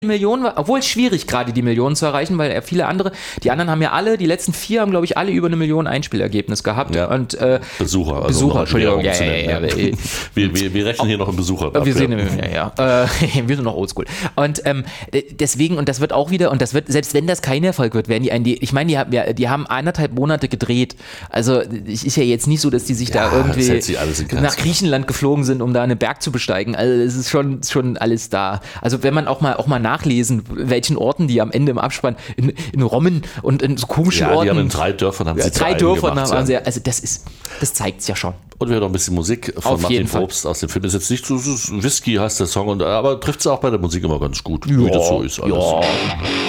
Millionen, obwohl es schwierig gerade die Millionen zu erreichen, weil viele andere, die anderen haben ja alle, die letzten 4 haben glaube ich alle über 1 Million Einspielergebnis gehabt. Ja. Und Besucher. Entschuldigung. Ja. Wir rechnen hier noch im Besucher ab. Wir sind noch oldschool. Und deswegen, und das wird auch wieder, und das wird, selbst wenn das kein Erfolg wird, werden die haben 1,5 Monate gedreht. Also es ist ja jetzt nicht so, dass die sich da irgendwie nach Griechenland geflogen sind, um da einen Berg zu besteigen. Also es ist schon alles da. Also wenn man auch mal nachlesen, welchen Orten die am Ende im Abspann in Rommen und in so komischen Orten. Die haben in 3 Dörfern haben sie 3 Dörfern haben sie, also das zeigt es ja schon. Und wir hören noch ein bisschen Musik von Auf Martin Probst aus dem Film. Ist jetzt nicht so Whisky heißt der Song, aber trifft es auch bei der Musik immer ganz gut, wie das so ist alles. Ja.